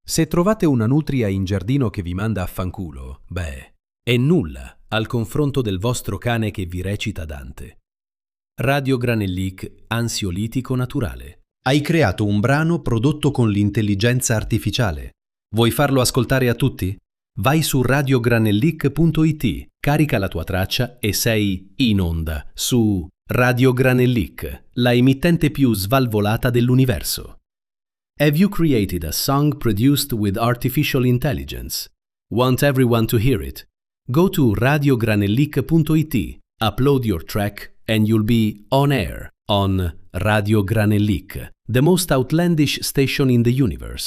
Se trovate una nutria in giardino che vi manda a fanculo, beh, è nulla al confronto del vostro cane che vi recita Dante. Radio Granellic ansiolitico naturale. Hai creato un brano prodotto con l'intelligenza artificiale. Vuoi farlo ascoltare a tutti? Vai su radiogranellic.it, carica la tua traccia e sei in onda su Radio Granellic, la emittente più svalvolata dell'universo. Have you created a song produced with artificial intelligence? Want everyone to hear it? Go to radiogranellic.it, upload your track and you'll be on air on Radio Granellic, the most outlandish station in the universe.